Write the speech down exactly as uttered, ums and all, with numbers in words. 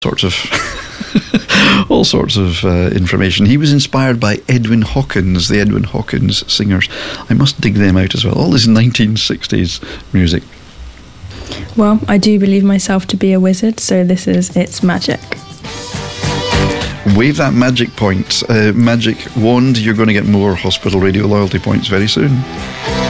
sorts of all sorts of uh, information. He was inspired by Edwin Hawkins, the Edwin Hawkins singers. I must dig them out as well. All this nineteen sixties music. Well, I do believe myself to be a wizard, so this is It's Magic. Wave that magic point, uh, magic wand. You're going to get more Hospital Radio loyalty points very soon.